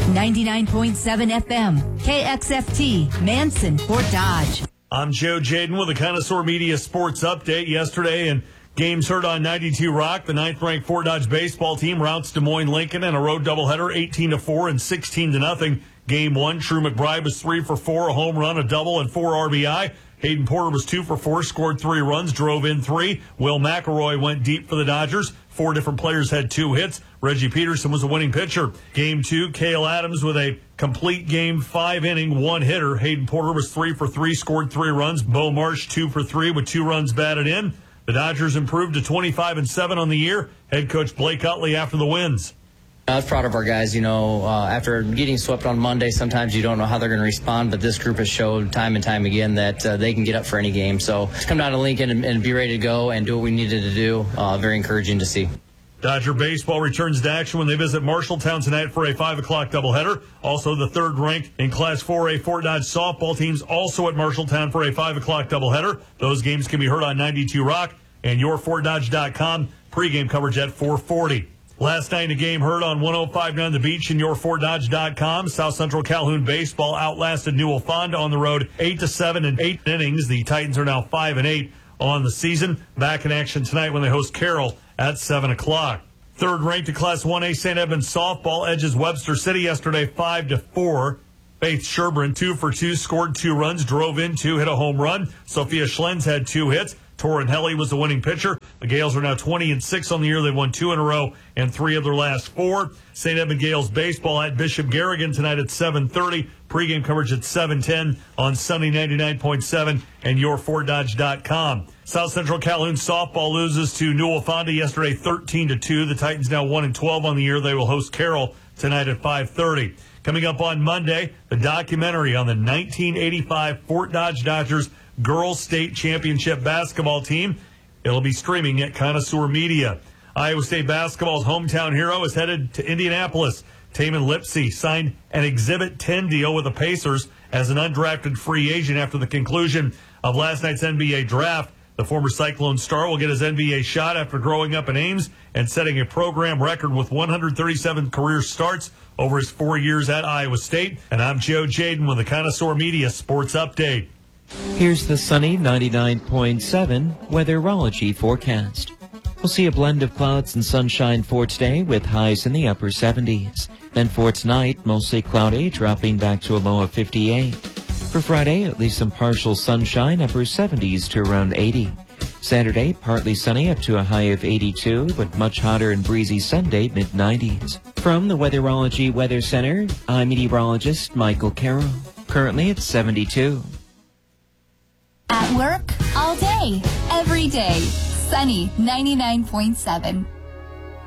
99.7 FM, KXFT, Manson, Fort Dodge. I'm Joe Jaden with the Connoisseur Media Sports Update. Yesterday, and games heard on 92 Rock, the 9th-ranked Fort Dodge baseball team routs Des Moines Lincoln in a road doubleheader, 18-4 and 16-0. Game 1, True McBride was 3 for 4, a home run, a double, and 4 RBI. Hayden Porter was 2 for 4, scored 3 runs, drove in 3. Will McElroy went deep for the Dodgers. 4 different players had 2 hits. Reggie Peterson was the winning pitcher. Game 2, Cale Adams with a complete game, 5-inning, 1 hitter. Hayden Porter was 3 for 3, scored 3 runs. Bo Marsh 2 for 3 with 2 runs batted in. The Dodgers improved to 25-7 on the year. Head coach Blake Utley after the wins. I was proud of our guys. After getting swept on Monday, sometimes you don't know how they're going to respond, but this group has showed time and time again that they can get up for any game. So to come down to Lincoln and be ready to go and do what we needed to do, very encouraging to see. Dodger baseball returns to action when they visit Marshalltown tonight for a 5 o'clock doubleheader. Also, the 3rd ranked in Class 4A Fort Dodge softball teams also at Marshalltown for a 5 o'clock doubleheader. Those games can be heard on 92 Rock and YourFortDodge.com. Pregame coverage at 4:40. Last night, a game heard on 105.9 The Beach and YourFortDodge.com. South Central Calhoun baseball outlasted Newell Fonda on the road 8-7 in 8 innings. The Titans are now 5-8 on the season. Back in action tonight when they host Carroll at 7 o'clock. 3rd ranked in Class 1A St. Edmunds softball edges Webster City yesterday 5-4. Faith Sherburne 2 for 2, scored 2 runs, drove in 2, hit a home run. Sophia Schlenz had 2 hits. Torrin Helly was the winning pitcher. The Gales are now 20-6 on the year. They've won 2 in a row and 3 of their last 4. St. Edmund Gales baseball at Bishop Garrigan tonight at 7:30. Pregame coverage at 7:10 on Sunday 99.7 and YourFortDodge.com. South Central Calhoun softball loses to Newell Fonda yesterday 13-2. The Titans now 1-12 on the year. They will host Carroll tonight at 5:30. Coming up on Monday, the documentary on the 1985 Fort Dodge Dodgers Girls State Championship basketball team. It'll be streaming at Connoisseur Media. Iowa State basketball's hometown hero is headed to Indianapolis. Taman Lipsey signed an Exhibit 10 deal with the Pacers as an undrafted free agent after the conclusion of last night's NBA draft. The former Cyclone star will get his NBA shot after growing up in Ames and setting a program record with 137 career starts over his 4 years at Iowa State. And I'm Joe Jaden with the Connoisseur Media Sports Update. Here's the sunny 99.7 weatherology forecast. We'll see a blend of clouds and sunshine for today with highs in the upper 70s. Then for tonight, mostly cloudy, dropping back to a low of 58. For Friday, at least some partial sunshine, upper 70s to around 80. Saturday, partly sunny up to a high of 82, but much hotter and breezy Sunday, mid-90s. From the Weatherology Weather Center, I'm meteorologist Michael Carroll. Currently it's 72. At work, all day, every day. Sunny 99.7.